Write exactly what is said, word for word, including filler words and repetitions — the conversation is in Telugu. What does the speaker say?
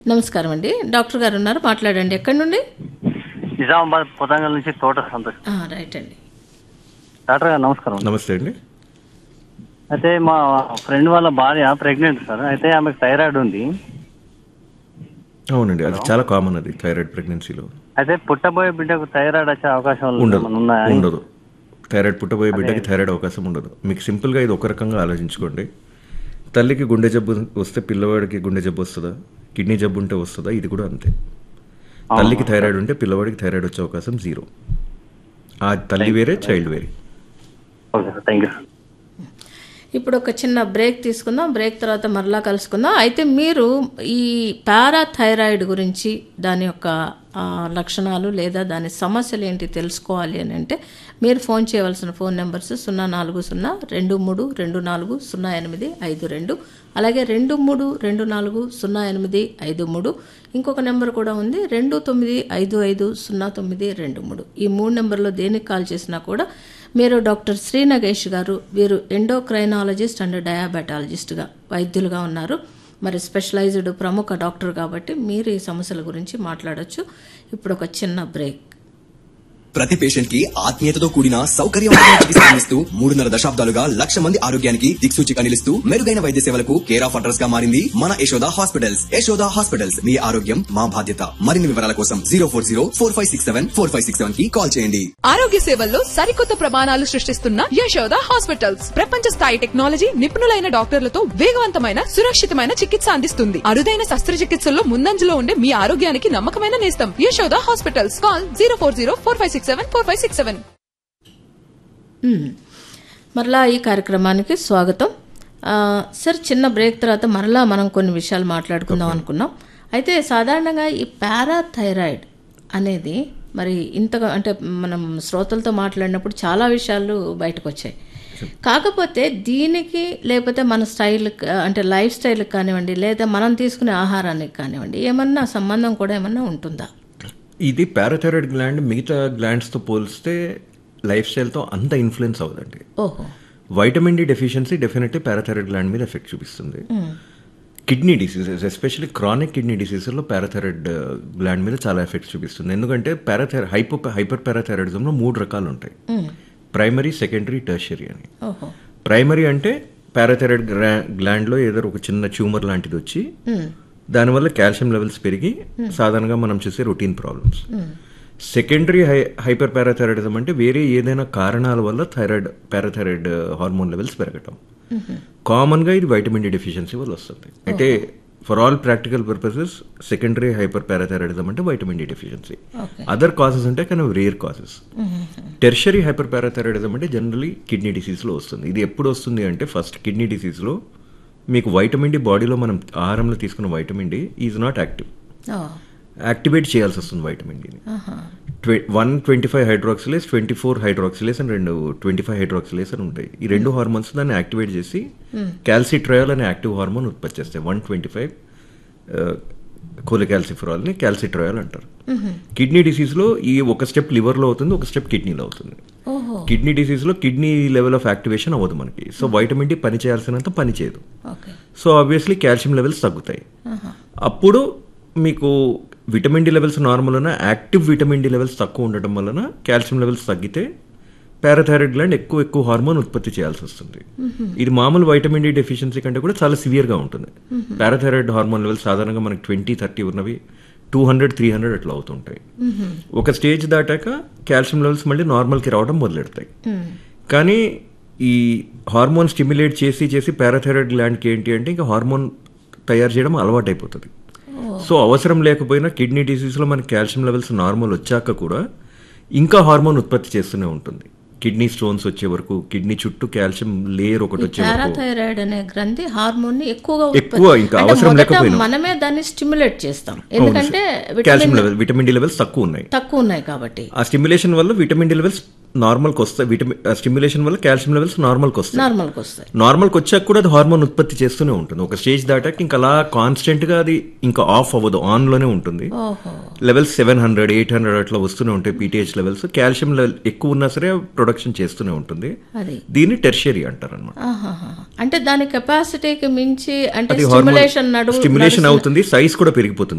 నమస్కారం అండి. డాక్టర్ గారు ఉన్నారు, మాట్లాడండి. ఎక్కడి నుండి? నిజామాబాద్ పొతంగల్ నుంచి తోట సంతోష్. రైట్ అండి. డాక్టర్ గారు నమస్కారం. నమస్తే అండి. అయితే మా ఫ్రెండ్ వాళ్ళ భార్య ప్రెగ్నెంట్ సార్. అయితే ఆమెకు థైరాయిడ్ ఉంది. అవునండి, అది చాలా కామన్ అది థైరాయిడ్ ప్రెగ్నెన్సీలో. అయితే పుట్టబోయే బిడ్డకు థైరాయిడ్ వచ్చే అవకాశం ఉండదు ఉన్నాయా? ఉండదు థైరాయిడ్ పుట్టబోయే బిడ్డకి థైరాయిడ్ అవకాశం ఉండదు. మీకు సింపుల్గా ఇది ఒక రకంగా ఆలోచించుకోండి. తల్లికి గుండె జబ్బు వస్తే పిల్లవాడికి గుండె జబ్బు వస్తుందా? కిడ్నీ జబ్బు ఉంటే వస్తుందా? ఇది కూడా అంతే. తల్లికి థైరాయిడ్ ఉంటే పిల్లవాడికి థైరాయిడ్ వచ్చే అవకాశం జీరో. ఆ తల్లి వేరే, చైల్డ్ వేరే. ఇప్పుడు ఒక చిన్న బ్రేక్ తీసుకుందాం. బ్రేక్ తర్వాత మరలా కలుసుకుందాం. అయితే మీరు ఈ పారాథైరాయిడ్ గురించి, దాని యొక్క లక్షణాలు లేదా దాని సమస్యలు ఏంటి తెలుసుకోవాలి అని అంటే మీరు ఫోన్ చేయవలసిన ఫోన్ నెంబర్స్ సున్నా నాలుగు సున్నా రెండు మూడు రెండు నాలుగు సున్నా ఎనిమిది ఐదు రెండు, అలాగే రెండు మూడు రెండు నాలుగు సున్నా ఎనిమిది ఐదు మూడు. ఇంకొక నెంబర్ కూడా ఉంది, రెండు తొమ్మిది ఐదు ఐదు సున్నా తొమ్మిది రెండు మూడు. ఈ మూడు నెంబర్లో దేనికి కాల్ చేసినా కూడా మీరు డాక్టర్ శ్రీ నగేష్ గారు, వీరు ఎండోక్రైనాలజిస్ట్ అండ్ డయాబెటాలజిస్ట్గా వైద్యులుగా ఉన్నారు. మరి స్పెషలైజ్డ్ ప్రముఖ డాక్టర్ కాబట్టి మీరు ఈ సమస్యల గురించి మాట్లాడొచ్చు. ఇప్పుడు ఒక చిన్న బ్రేక్. ప్రతి పేషెంట్ కి ఆత్మీయతతో కూడిన సౌకర్యవంతమైన చికిత్స అందిస్తూ మూడున్నర దశాబ్దాలుగా లక్ష మంది ఆరోగ్యానికి దిక్సూచిగా నిలుస్తూ మెరుగైన వైద్య సేవలకు కేర్ ఆఫ్ అడ్రస్ గా మారింది మన యశోద హాస్పిటల్స్. యశోద హాస్పిటల్స్, మీ ఆరోగ్యం మా బాధ్యత. మరిన్ని వివరాల కోసం zero four zero four five six seven four five six seven కి కాల్ చేయండి. ఆరోగ్య సేవల్లో సరికొత్త ప్రమాణాలు సృష్టిస్తున్న యశోద హాస్పిటల్స్ ప్రపంచ స్థాయి టెక్నాలజీ, నిపుణులైన డాక్టర్లతో వేగవంతమైన సురక్షితమైన చికిత్స అందిస్తుంది. అరుదైన శస్త్రచికిత్సల్లో ముందంజలో ఉండే మీ ఆరోగ్యానికి నమ్మకమైన నేస్తం Yashoda hospitals. Call zero four zero four five six seven four five six seven. మరలా ఈ కార్యక్రమానికి స్వాగతం. సార్, చిన్న బ్రేక్ తర్వాత మరలా మనం కొన్ని విషయాలు మాట్లాడుకుందాం అనుకున్నాం. అయితే సాధారణంగా ఈ పారాథైరాయిడ్ అనేది మరి ఇంతగా అంటే మనం శ్రోతలతో మాట్లాడినప్పుడు చాలా విషయాలు బయటకు వచ్చాయి. కాకపోతే దీనికి లేకపోతే మన స్టైల్ అంటే లైఫ్ స్టైల్కి కానివ్వండి, లేదా మనం తీసుకునే ఆహారానికి కానివ్వండి, ఏమన్నా సంబంధం కూడా ఏమన్నా ఉంటుందా? ఇది పారాథైరాయిడ్ గ్లాండ్ మిగతా గ్లాండ్స్తో పోలిస్తే లైఫ్ స్టైల్తో అంత ఇన్ఫ్లుయెన్స్ అవ్వదండి. ఓహో. Vitamin D deficiency definitely parathyroid gland మీద ఎఫెక్ట్ చూపిస్తుంది. Kidney diseases, especially chronic kidney డిసీజెస్లో parathyroid gland మీద చాలా ఎఫెక్ట్ చూపిస్తుంది. ఎందుకంటే పారాథైరాయిడ్ హైపో హైపర్ పారాథైరాయిడిజంలో మూడు రకాలు ఉంటాయి, ప్రైమరీ, సెకండరీ, టెర్షరీ అని. ప్రైమరీ అంటే పారాథైరాయిడ్ గ్లాండ్లో ఏదో ఒక చిన్న ట్యూమర్ లాంటిది వచ్చి దానివల్ల కాల్షియం లెవెల్స్ పెరిగి సాధారణంగా మనం చూసే routine problems. Secondary high hyper parathyroidism అంటే వేరే ఏదైనా కారణాల వల్ల థైరాయిడ్ పారాథైరాయిడ్ హార్మోన్ లెవెల్స్ పెరగటం. కామన్గా ఇది వైటమిన్ డి డెఫిషియన్సీ వల్ల వస్తుంది. అంటే for all practical purposes secondary hyper parathyroidism అంటే vitamin D deficiency. Other causes అంటే కానీ rare causes. Tertiary hyper parathyroidism అంటే జనరలీ కిడ్నీ డిసీజ్లో వస్తుంది. ఇది ఎప్పుడు వస్తుంది అంటే ఫస్ట్ కిడ్నీ డిసీజ్లో మీకు వైటమిన్ డి బాడీలో మనం ఆహారంలో తీసుకున్న vitamin D is not active. Activate చేయాల్సి వస్తుంది vitamin డిని. One twenty five hydroxylase, twenty four hydroxylase అని రెండు ట్వంటీ ఫైవ్ హైడ్రాక్సిలేస్ అని ఉంటాయి. ఈ రెండు హార్మోన్స్ దాన్ని యాక్టివేట్ చేసి క్యాల్సిట్రయాల్ అనే యాక్టివ్ హార్మోన్ ఉత్పత్తి చేస్తాయి. వన్ ట్వంటీ ఫైవ్ కోలికాల్సిఫెరాల్ని క్యాల్సిట్రయాల్ అంటారు. కిడ్నీ డిసీజ్లో ఈ ఒక స్టెప్ లివర్లో అవుతుంది, ఒక స్టెప్ కిడ్నీలో అవుతుంది. Kidney డిసీజ్లో kidney level of activation అవ్వదు మనకి. సో వైటమిన్ డి పని చేయాల్సినంత పని చేయదు. సో ఆబ్వియస్లీ కాల్షియం లెవెల్స్ తగ్గుతాయి. అప్పుడు మీకు విటమిన్ డి లెవెల్స్ నార్మల్ ఉన్న యాక్టివ్ విటమిన్ డి లెవెల్స్ తక్కువ ఉండటం వలన కాల్షియం లెవెల్స్ తగ్గితే పారాథైరాయిడ్ గ్లాండ్ ఎక్కువ ఎక్కువ హార్మోన్ ఉత్పత్తి చేయాల్సి వస్తుంది. ఇది మామూలు వైటమిన్ డి డెఫిషియన్సీ కంటే కూడా చాలా సివియర్గా ఉంటుంది. పారాథైరాయిడ్ హార్మోన్ లెవెల్స్ సాధారణంగా మనకి ట్వంటీ థర్టీ ఉన్నవి టూ హండ్రెడ్ త్రీ హండ్రెడ్ అట్లా అవుతుంటాయి. ఒక స్టేజ్ దాటాక కాల్షియం లెవెల్స్ మళ్ళీ నార్మల్కి రావడం మొదలెడతాయి. కానీ ఈ హార్మోన్ స్టిమ్యులేట్ చేసి చేసి పారాథైరాయిడ్ గ్లాండ్కి ఏంటి అంటే ఇంకా హార్మోన్ తయారు చేయడం అలవాటు అయిపోతుంది. సో అవసరం లేకపోయినా కిడ్నీ డిసీజ్లో మనకి కాల్షియం లెవెల్స్ నార్మల్ వచ్చాక కూడా ఇంకా హార్మోన్ ఉత్పత్తి చేస్తూనే ఉంటుంది. కిడ్నీ స్టోన్స్ వచ్చే వరకు, కిడ్నీ చుట్టూ కాల్షియం లేయర్ ఒకటి వచ్చే వరకు. పారాథైరాయిడ్ అనే గ్రంథి హార్మోన్ ని ఎక్కువగా ఎక్కువ ఇంకా అవసరం లేకపోయినా మనమే దాన్ని స్టిమ్యులేట్ చేస్తాం. ఎందుకంటే calcium level vitamin D levels తక్కువ ఉన్నాయి తక్కువ ఉన్నాయి కాబట్టి ఆ స్టిమ్యులేషన్ వల్ల విటమిన్ డి లెవెల్స్ నార్మల్కి వస్తాయి. విటమిన్ స్టిమ్యులేషన్ వల్ల కాల్షియం లెవెల్స్ నార్మల్కి వస్తాయి. నార్మల్కి వస్తాయి. నార్మల్కి వచ్చాక కూడా అది హార్మోన్ ఉత్పత్తి చేస్తూనే ఉంటుంది. ఒక స్టేజ్ దాటాక ఇంకా అలా కాన్స్టెంట్ గా అది ఇంకా ఆఫ్ అవ్వదు, ఆన్ లోనే ఉంటుంది. Levels seven hundred eight hundred అట్లా వస్తూనే ఉంటాయి పీటీహెచ్ లెవెల్స్. కాల్షియం లెవెల్ ఎక్కువ ఉన్నా సరే ప్రొడక్షన్ చేస్తూనే ఉంటుంది. దీన్ని టెర్షియరీ అంటారు అనమాట. అంటే దాని కెపాసిటీకి మించి అంటే స్టిమ్యులేషన్ స్టిమ్యులేషన్ అవుతుంది, సైజ్ కూడా పెరిగిపోతుంది.